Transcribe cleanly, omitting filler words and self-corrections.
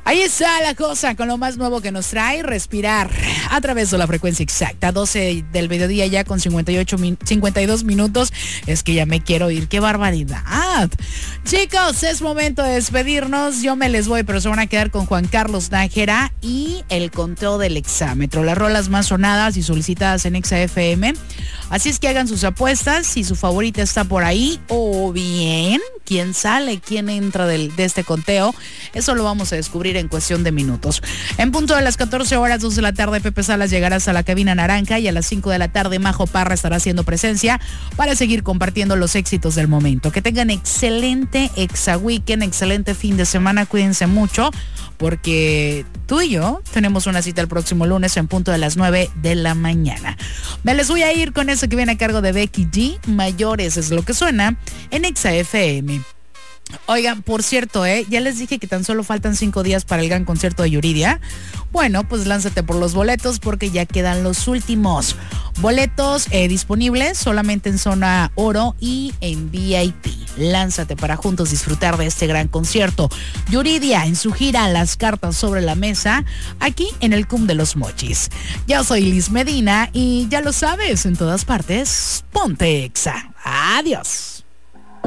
Ahí está la cosa con lo más nuevo que nos trae respirar a través de la frecuencia exacta. 12 del mediodía ya con 52 minutos. Es que ya me quiero ir. ¡Qué barbaridad! Chicos, es momento de despedirnos. Yo me les voy, pero se van a quedar con Juan Carlos Nájera y el conteo del exámetro. Las rolas más sonadas y solicitadas en Exa FM. Así es que hagan sus apuestas si su favorita está por ahí o bien quién sale, quién entra de este conteo. Eso lo vamos a descubrir en cuestión de minutos. En punto de las 14 horas, 2 de la tarde, Pepe Salas llegará hasta la cabina naranja y a las 5 de la tarde Majo Parra estará haciendo presencia para seguir compartiendo los éxitos del momento. Que tengan excelente Exa Weekend, excelente fin de semana, cuídense mucho porque tú y yo tenemos una cita el próximo lunes en punto de las 9 de la mañana. Me les voy a ir con eso que viene a cargo de Becky G. Mayores es lo que suena en Exa FM. Oigan, por cierto, ya les dije que tan solo faltan 5 días para el gran concierto de Yuridia. Bueno, pues lánzate por los boletos porque ya quedan los últimos boletos disponibles solamente en zona oro y en VIP. Lánzate para juntos disfrutar de este gran concierto. Yuridia en su gira Las Cartas sobre la Mesa, aquí en el CUM de los Mochis. Yo soy Liz Medina y ya lo sabes, en todas partes, ponte Exa. Adiós.